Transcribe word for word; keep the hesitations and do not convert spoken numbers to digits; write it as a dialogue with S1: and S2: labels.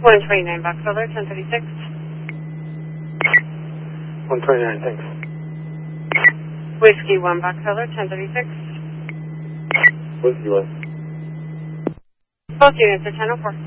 S1: one twenty-nine Boxelder, ten thirty-six.
S2: one twenty-nine, thanks.
S1: Whiskey one Boxelder, ten thirty-six.
S2: Whiskey one.
S1: Both units are ten oh four.